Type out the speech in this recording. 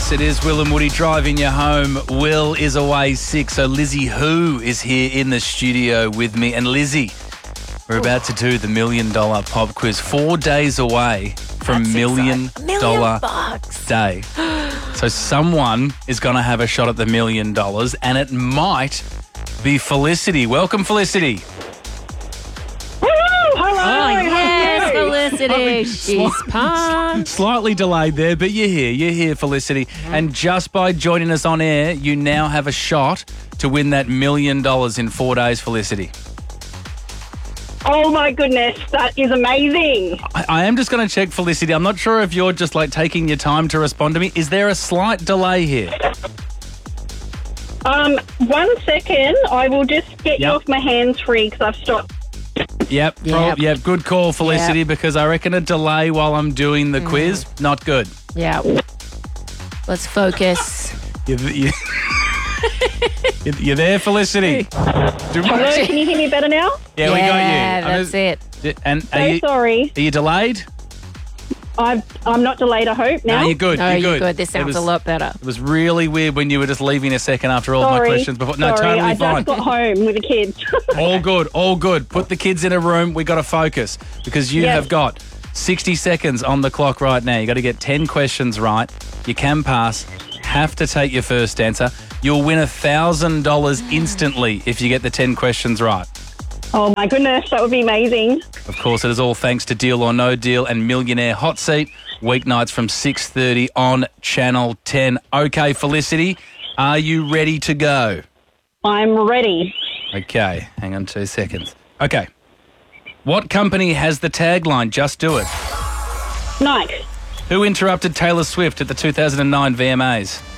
Yes, it is Will and Woody driving you home. Will is away sick, so Lizzie Who is here in the studio with me. And Lizzie, we're about to do the $1 million pop quiz. 4 days away from That's $1 million $1 million day. So someone is going to have a shot at the $1 million, and it might be Felicity. Welcome, Felicity. Oh, yes, Felicity. She's pumped. Slightly delayed there, but you're here. You're here, Felicity. And just by joining us on air, you now have a shot to win that $1 million in 4 days, Felicity. Oh my goodness, that is amazing. I am just going to check, Felicity. I'm not sure if you're just like taking your time to respond to me. Is there a slight delay here? 1 second. I will just get you Yep. off my hands free because I've stopped. Yep. Yep. Good call, Felicity, because I reckon a delay while I'm doing the quiz, not good. Yeah. Let's focus. You there, Felicity? Hello, can you hear me better now? Yeah, we got you. Yeah, that's it. And So sorry. are you delayed? I'm not delayed, I hope, now. No, you're good. No, you're good. This It sounds was- a lot better. It was really weird when you were just leaving a second after all of my Sorry. questions before. No, Sorry, totally I fine. just got home with the kids. All good, all good. Put the kids in a room. We got to focus because you Yes. have got 60 seconds on the clock right now. You got to get 10 questions right. You can pass. Have to take your first answer. You'll win $1,000 instantly if you get the 10 questions right. Oh my goodness, that would be amazing. Of course, it is all thanks to Deal or No Deal and Millionaire Hot Seat, weeknights from 6:30 on Channel 10. Okay, Felicity, are you ready to go? I'm ready. Okay, hang on 2 seconds. Okay. What company has the tagline, Just Do It? Nike. Who interrupted Taylor Swift at the 2009 VMAs?